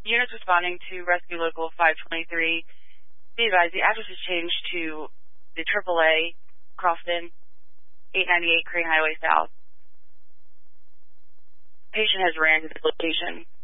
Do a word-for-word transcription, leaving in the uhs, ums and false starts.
Units responding to Rescue Local five twenty-three. Be advised, the address has changed to the triple A, Crofton, eight ninety-eight Crane Highway South. Patient has ran to this location.